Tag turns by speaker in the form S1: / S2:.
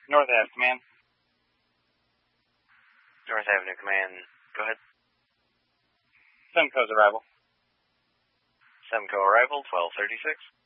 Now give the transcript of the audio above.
S1: North Ave Command.
S2: North Avenue Command, go ahead.
S1: Semco's arrival.
S2: Semco arrival, 1236.